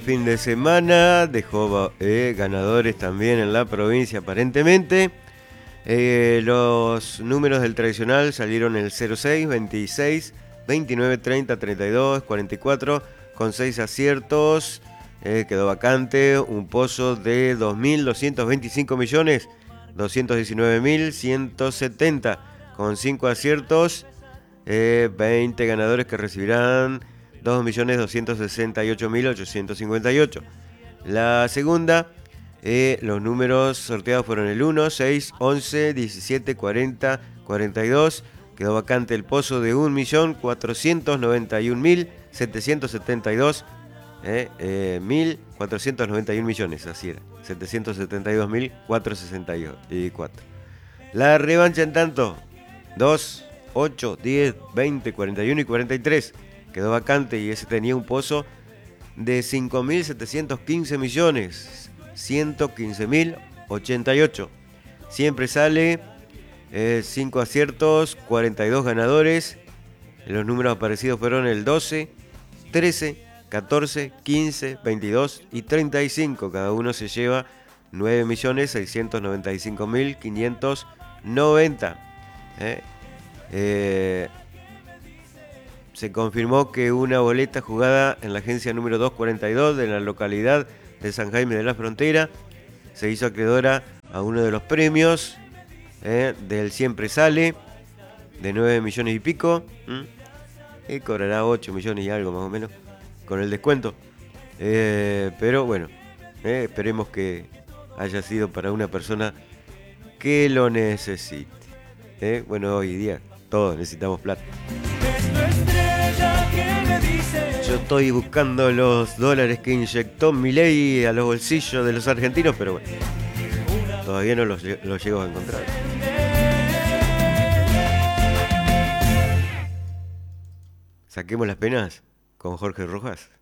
Fin de semana dejó ganadores también en la provincia aparentemente. Los números del tradicional salieron el 06, 26, 29, 30, 32, 44 con 6 aciertos. Quedó vacante un pozo de 2.225 millones 219.170 con 5 aciertos. 20 ganadores que recibirán 2.268.858. La segunda, los números sorteados fueron el 1, 6, 11, 17, 40, 42. Quedó vacante el pozo de 1.491.772. 1.491 millones, así era. 772.464. La revancha en tanto, 2, 8, 10, 20, 41 y 43. Quedó vacante y ese tenía un pozo de 5.715 millones, 115.088. Siempre sale 5 aciertos, 42 ganadores. Los números aparecidos fueron el 12, 13, 14, 15, 22 y 35. Cada uno se lleva 9.695.590. Se confirmó que una boleta jugada en la agencia número 242 de la localidad de San Jaime de la Frontera se hizo acreedora a uno de los premios del Siempre Sale de 9 millones y pico. Y cobrará 8 millones y algo más o menos con el descuento. Pero bueno, esperemos que haya sido para una persona que lo necesite. Bueno, hoy día todos necesitamos plata. Yo estoy buscando los dólares que inyectó Milei a los bolsillos de los argentinos, pero bueno, todavía no los llego a encontrar. Saquemos las penas con Jorge Rojas.